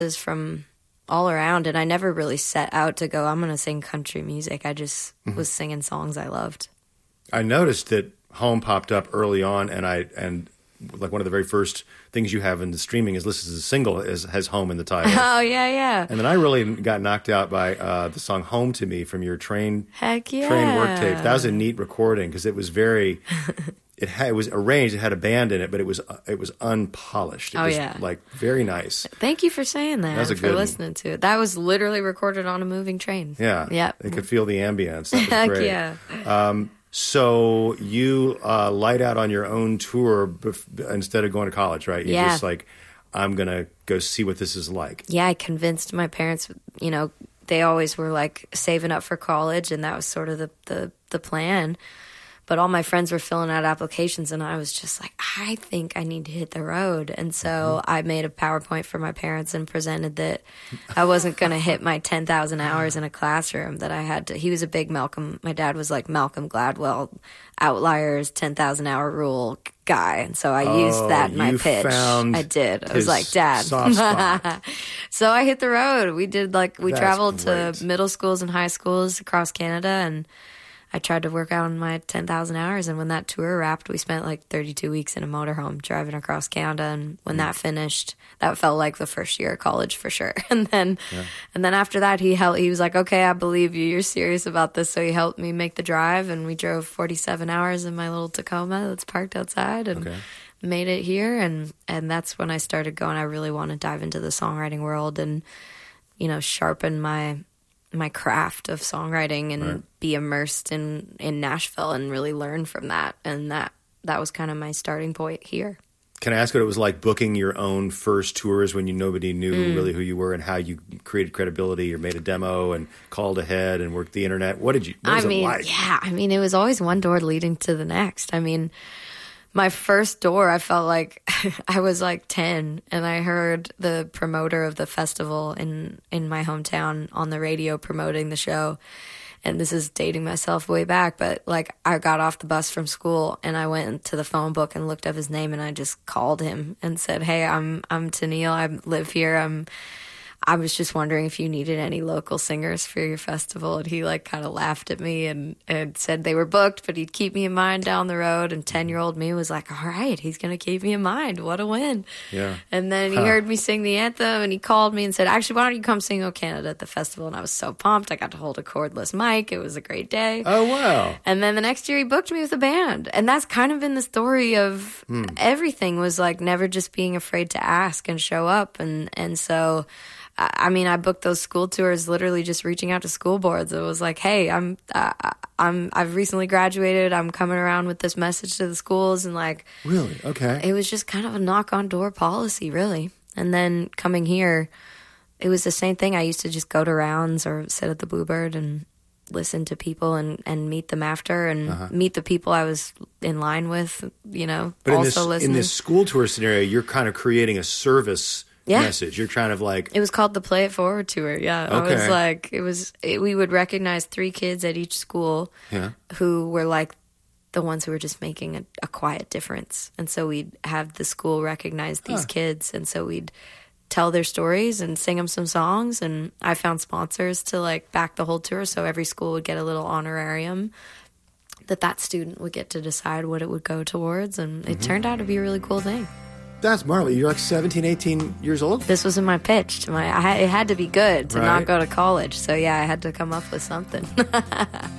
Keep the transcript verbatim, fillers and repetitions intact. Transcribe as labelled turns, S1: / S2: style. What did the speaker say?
S1: from all around, and I never really set out to go, I'm going to sing country music. I just mm-hmm. was singing songs I loved.
S2: I noticed that Home popped up early on, and I and like one of the very first things you have in the streaming is listed as a single is, has Home in the title.
S1: Oh, yeah, yeah.
S2: And then I really got knocked out by uh, the song Home to Me from your train,
S1: Heck yeah.
S2: train work tape. That was a neat recording because it was very... It, had, it was arranged. It had a band in it, but it was uh, it was unpolished. It
S1: oh
S2: was,
S1: yeah,
S2: like very nice.
S1: Thank you for saying that.
S2: That was a
S1: for
S2: good
S1: listening
S2: one.
S1: to it. That was literally recorded on a moving train.
S2: Yeah,
S1: yeah.
S2: They could feel the ambience. That was
S1: Heck
S2: great.
S1: yeah.
S2: Um, so you uh, light out on your own tour bef- instead of going to college, right? You
S1: yeah.
S2: just like, I'm gonna go see what this is like.
S1: Yeah, I convinced my parents. You know, they always were like saving up for college, and that was sort of the the, the plan. But all my friends were filling out applications, and I was just like, I think I need to hit the road. And so mm-hmm. I made a PowerPoint for my parents and presented that I wasn't going to hit my ten thousand hours in a classroom, that I had to. He was a big Malcolm. My dad was like Malcolm Gladwell, Outliers, ten thousand hour rule guy. And so I
S2: oh,
S1: used that in my pitch. I did. I was like, Dad. So I hit the road. We did like, we
S2: That's
S1: traveled
S2: great.
S1: to middle schools and high schools across Canada, and I tried to work out on my ten thousand hours, and when that tour wrapped, we spent like thirty-two weeks in a motorhome driving across Canada, and when mm. that finished, that felt like the first year of college for sure. And then yeah. and then after that, he helped, he was like, okay, I believe you, you're serious about this, so he helped me make the drive, and we drove forty-seven hours in my little Tacoma that's parked outside, and okay. made it here, and, and that's when I started going, I really want to dive into the songwriting world and, you know, sharpen my... my craft of songwriting and right. be immersed in, in Nashville and really learn from that. And that, that was kind of my starting point here.
S2: Can I ask what it was like booking your own first tours when you nobody knew mm. really who you were, and how you created credibility or made a demo and called ahead and worked the internet? What did you, what was
S1: I mean,
S2: it like?
S1: Yeah, I mean, it was always one door leading to the next. I mean, my first door, I felt like I was like ten, and I heard the promoter of the festival in, in my hometown on the radio promoting the show. And this is dating myself way back, but like I got off the bus from school and I went to the phone book and looked up his name, and I just called him and said, hey, I'm I'm Tennille. I live here. I'm I was just wondering if you needed any local singers for your festival. And he like kind of laughed at me and, and said they were booked, but he'd keep me in mind down the road. And ten-year-old me was like, all right, he's going to keep me in mind. What a win.
S2: Yeah.
S1: And then he huh. heard me sing the anthem, and he called me and said, actually, why don't you come sing O Canada at the festival? And I was so pumped. I got to hold a cordless mic. It was a great day.
S2: Oh, wow.
S1: And then the next year he booked me with a band. And that's kind of been the story of hmm. everything, was like never just being afraid to ask and show up. And, and so... I mean, I booked those school tours literally just reaching out to school boards. It was like, hey, I'm, uh, I'm, I've recently graduated. I'm coming around with this message to the schools, and like,
S2: really, okay.
S1: It was just kind of a knock on door policy, really. And then coming here, it was the same thing. I used to just go to rounds or sit at the Bluebird and listen to people and, and meet them after, and uh-huh. meet the people I was in line with. You know,
S2: but
S1: also
S2: in this,
S1: listening.
S2: in this school tour scenario, you're kind of creating a service.
S1: Yeah.
S2: Message. You're trying to like...
S1: It was called the Play It Forward Tour, yeah.
S2: Okay.
S1: I was like, it was, it, we would recognize three kids at each school
S2: yeah.
S1: who were like the ones who were just making a, a quiet difference. And so we'd have the school recognize these huh. kids, and so we'd tell their stories and sing them some songs. And I found sponsors to like back the whole tour, so every school would get a little honorarium that that student would get to decide what it would go towards. And it mm-hmm. turned out to be a really cool thing.
S2: That's Marley. You're like seventeen, eighteen years old?
S1: This was in my pitch. To my, I had, it had to be good to
S2: right.
S1: not go to college. So, yeah, I had to come up with something.